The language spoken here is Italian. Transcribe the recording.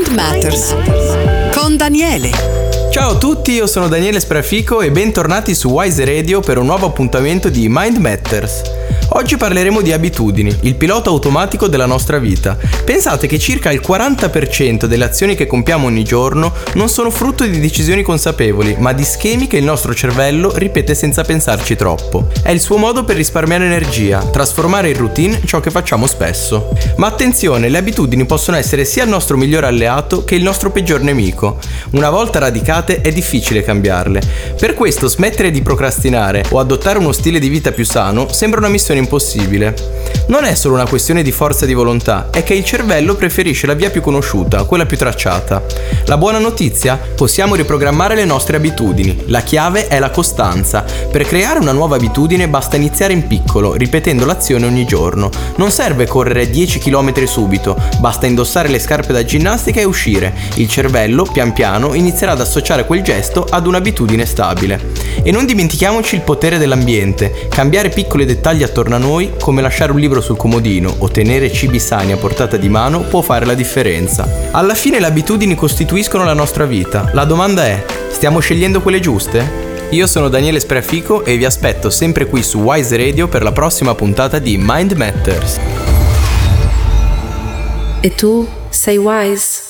Matters con Daniele. Ciao a tutti, io sono Daniele Spreafico e bentornati su Wise Radio per un nuovo appuntamento di Mind Matters. Oggi parleremo di abitudini, il pilota automatico della nostra vita. Pensate che circa il 40% delle azioni che compiamo ogni giorno non sono frutto di decisioni consapevoli, ma di schemi che il nostro cervello ripete senza pensarci troppo. È il suo modo per risparmiare energia, trasformare in routine ciò che facciamo spesso. Ma attenzione, le abitudini possono essere sia il nostro migliore alleato che il nostro peggior nemico. Una volta radicate è difficile cambiarle. Per questo smettere di procrastinare o adottare uno stile di vita più sano sembra una missione impossibile. Non è solo una questione di forza di volontà, è che il cervello preferisce la via più conosciuta, quella più tracciata. La buona notizia? Possiamo riprogrammare le nostre abitudini. La chiave è la costanza. Per creare una nuova abitudine basta iniziare in piccolo, ripetendo l'azione ogni giorno. Non serve correre 10 km subito, basta indossare le scarpe da ginnastica e uscire. Il cervello, pian piano, inizierà ad associare quel gesto ad un'abitudine stabile. E non dimentichiamoci il potere dell'ambiente. Cambiare piccoli dettagli attorno a noi, come lasciare un libro sul comodino o tenere cibi sani a portata di mano, può fare la differenza. Alla fine le abitudini costituiscono la nostra vita. La domanda è: stiamo scegliendo quelle giuste? Io sono Daniele Spreafico e vi aspetto sempre qui su Wise Radio per la prossima puntata di Mind Matters. E tu sei wise?